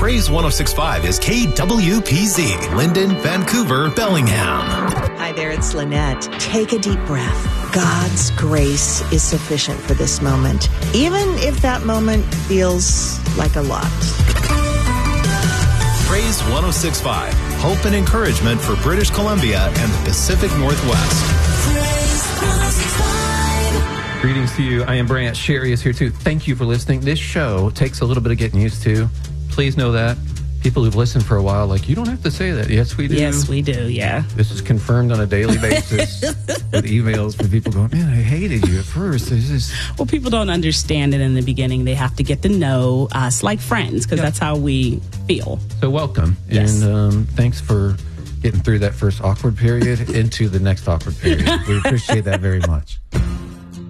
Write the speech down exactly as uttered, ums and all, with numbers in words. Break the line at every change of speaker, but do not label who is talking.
Praise one oh six point five is K W P Z, Linden, Vancouver, Bellingham.
Hi there, it's Lynette. Take a deep breath. God's grace is sufficient for this moment, even if that moment feels like a lot.
Praise one oh six point five, hope and encouragement for British Columbia and the Pacific Northwest.
Greetings to you. I am Brant. Sherry is here too. Thank you for listening. This show takes a little bit of getting used to. Please know that. People who've listened for a while, like, you don't have to say that. Yes, we do.
Yes, we do, yeah.
This is confirmed on a daily basis with emails from people going, man, I hated you at first. It's just...
Well, people don't understand it in the beginning. They have to get to know us like friends, because
yeah.
that's how we feel.
So welcome.
Yes.
And um, thanks for getting through that first awkward period into the next awkward period. We appreciate that very much.